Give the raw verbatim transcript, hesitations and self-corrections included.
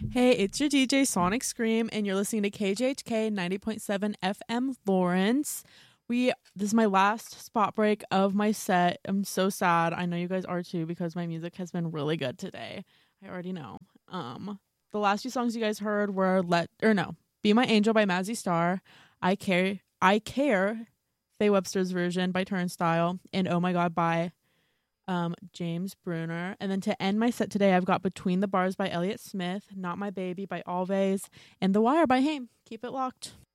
Hey, it's your D J Sonic Scream, and you're listening to K J H K ninety point seven F M Lawrence. We this is my last spot break of my set. I'm so sad. I know you guys are too because my music has been really good today. I already know. Um, the last two songs you guys heard were Let or no, Be My Angel by Mazzy Star, I Care, I Care, Faye Webster's version by Turnstile, and Oh My God by Um, James Bruner. And then to end my set today, I've got Between the Bars by Elliott Smith, Not My Baby by Always, and The Wire by Haim. Keep it locked.